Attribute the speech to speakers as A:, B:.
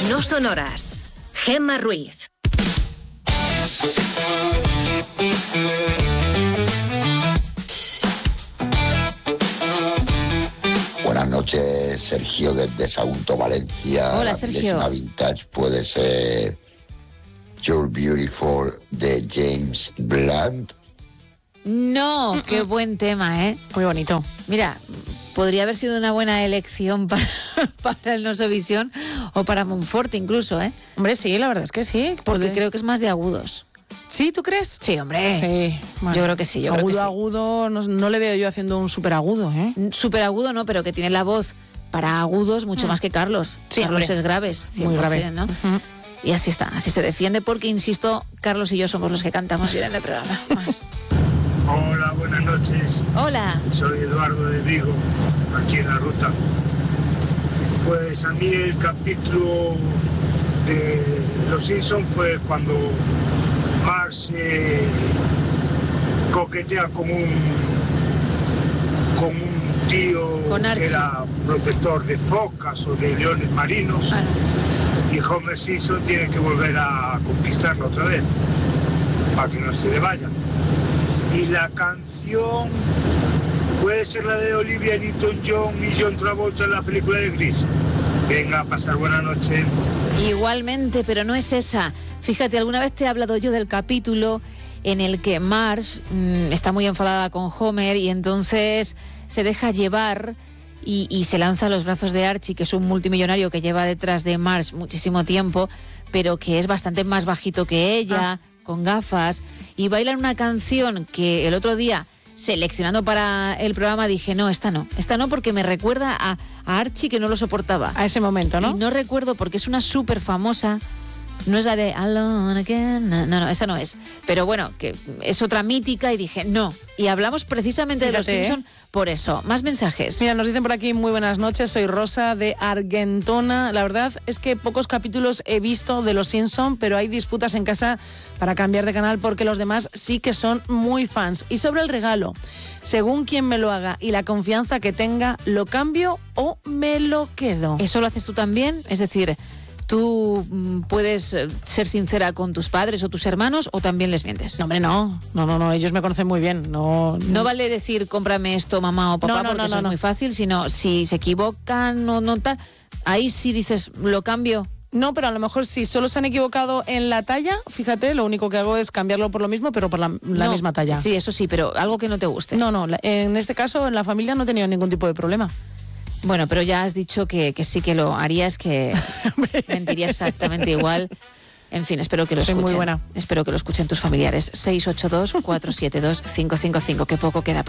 A: No son horas. Gemma Ruiz.
B: Buenas noches, Sergio, desde Sagunto, Valencia.
A: Hola,
B: La
A: Sergio.
B: milésima vintage puede ser You're Beautiful de James Blunt.
C: No, qué buen tema, ¿eh?
D: Muy bonito.
C: Mira, podría haber sido una buena elección para el Nosovisión o para Monforte incluso, ¿eh?
D: Hombre, sí, la verdad es que sí.
C: Porque creo que es más de agudos.
D: ¿Sí, tú crees?
C: Sí, hombre.
D: Sí. Bueno,
C: yo creo que sí,
D: agudo, no le veo yo haciendo un súper agudo, ¿eh?
C: Súper agudo no, pero que tiene la voz para agudos mucho más que Carlos.
D: Sí,
C: Carlos
D: hombre.
C: es graves, 100%,
D: Muy grave.
C: ¿no? Y así está, así se defiende porque, insisto, Carlos y yo somos los que cantamos bien en el programa. Más.
E: Hola, buenas noches.
C: Hola.
E: Soy Eduardo de Vigo, aquí en la ruta. Pues a mí el capítulo de Los Simpsons fue cuando Marge coquetea con un tío
C: Con
E: que
C: Archie.
E: era protector de focas o de leones marinos.
C: Bueno.
E: Y Homer Simpson tiene que volver a conquistarlo otra vez para que no se le vaya. Y la canción puede ser la de Olivia Newton-John y John Travolta en la película de Grease. Venga, a pasar buena noche.
C: Igualmente, pero no es esa. Fíjate, alguna vez te he hablado yo del capítulo en el que Marge está muy enfadada con Homer y entonces se deja llevar y se lanza a los brazos de Archie, que es un multimillonario que lleva detrás de Marge muchísimo tiempo, pero que es bastante más bajito que ella, con gafas, y bailan una canción que el otro día, seleccionando para el programa, dije, no, esta no porque me recuerda a Archie, que no lo soportaba.
D: A ese momento, ¿no?
C: Y no recuerdo porque es una súper famosa. No es la de Alone Again, no, esa no es. Pero bueno, que es otra mítica y dije, no. Y hablamos precisamente de Los
D: Fíjate,
C: Simpson por eso. Más mensajes.
D: Mira, nos dicen por aquí, muy buenas noches, soy Rosa de Argentona. La verdad es que pocos capítulos he visto de Los Simpson, pero hay disputas en casa para cambiar de canal porque los demás sí que son muy fans. Y sobre el regalo, según quien me lo haga y la confianza que tenga, ¿lo cambio o me lo quedo?
C: ¿Eso lo haces tú también? Es decir, ¿tú puedes ser sincera con tus padres o tus hermanos o también les mientes?
D: No, hombre, no, ellos me conocen muy bien. No
C: vale decir, cómprame esto, mamá o papá, porque eso es muy fácil, sino si se equivocan o no tal, ahí sí dices, lo cambio.
D: No, pero a lo mejor si solo se han equivocado en la talla, fíjate, lo único que hago es cambiarlo por lo mismo, pero por la misma talla.
C: Sí, eso sí, pero algo que no te guste.
D: No, en este caso en la familia no he tenido ningún tipo de problema.
C: Bueno, pero ya has dicho que sí que lo harías, que mentirías exactamente igual. En fin, espero que lo escuchen.
D: Muy buena.
C: Espero que lo escuchen tus familiares. 682-472-555, que poco queda para